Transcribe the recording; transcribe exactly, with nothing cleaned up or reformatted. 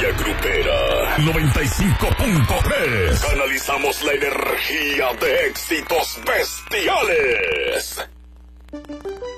energía grupera. noventa y cinco punto tres. Canalizamos la energía de éxitos bestiales.